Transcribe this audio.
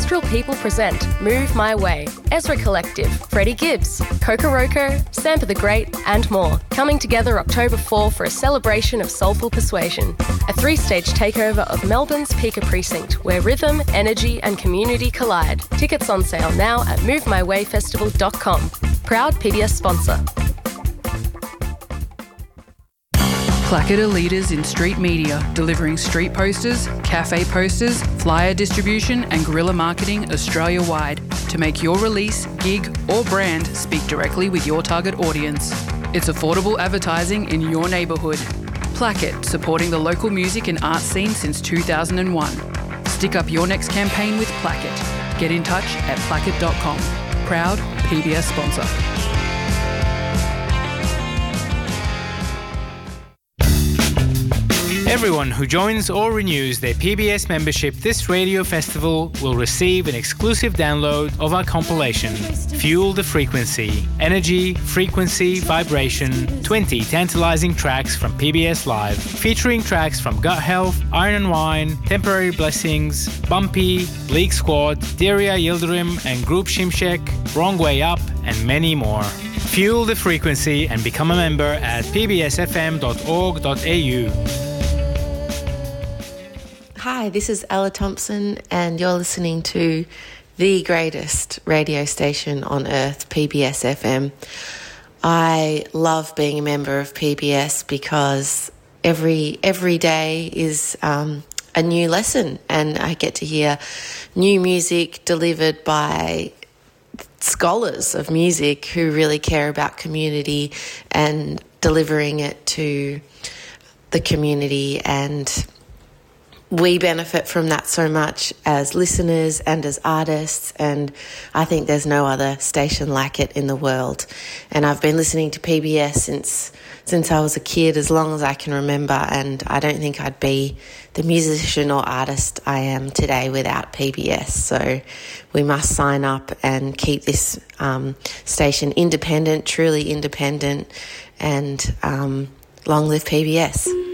Industrial People present Move My Way, Ezra Collective, Freddie Gibbs, Kokoroko, Sampa the Great and more, coming together October 4 for a celebration of soulful persuasion. A 3-stage takeover of Melbourne's Pika Precinct where rhythm, energy and community collide. Tickets on sale now at movemywayfestival.com. Proud PBS sponsor. Placket are leaders in street media, delivering street posters, cafe posters, flyer distribution and guerrilla marketing Australia-wide to make your release, gig or brand speak directly with your target audience. It's affordable advertising in your neighbourhood. Placket, supporting the local music and art scene since 2001. Stick up your next campaign with Placket. Get in touch at placket.com. Proud PBS sponsor. Everyone who joins or renews their PBS membership this radio festival will receive an exclusive download of our compilation, Fuel the Frequency, Energy, Frequency, Vibration, 20 tantalizing tracks from PBS Live, featuring tracks from Gut Health, Iron and Wine, Temporary Blessings, Bumpy, Bleak Squad, Deria Yildirim and Group Shimshek, Wrong Way Up, and many more. Fuel the Frequency and become a member at pbsfm.org.au. Hi, this is Ella Thompson and you're listening to the greatest radio station on earth, PBS FM. I love being a member of PBS because every day is a new lesson and I get to hear new music delivered by scholars of music who really care about community and delivering it to the community, and we benefit from that so much as listeners and as artists, and I think there's no other station like it in the world. And I've been listening to PBS since I was a kid, as long as I can remember, and I don't think I'd be the musician or artist I am today without PBS. So we must sign up and keep this station independent, truly independent, and long live PBS.